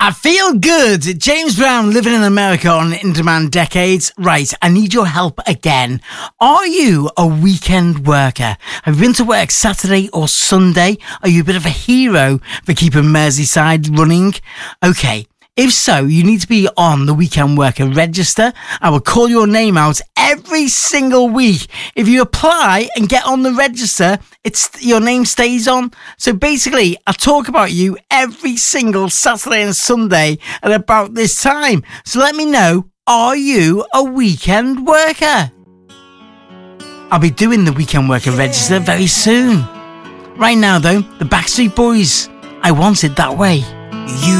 I feel good. James Brown, living in America on In Demand Decades. Right, I need your help again. Are you a weekend worker? Have you been to work Saturday or Sunday? Are you a bit of a hero for keeping Merseyside running? Okay. If so, you need to be on the Weekend Worker Register. I will call your name out every single week. If you apply and get on the register, your name stays on. So basically, I talk about you every single Saturday and Sunday at about this time. So let me know, are you a weekend worker? I'll be doing the Weekend Worker Register very soon. Right now, though, the Backstreet Boys, I Want It That Way. You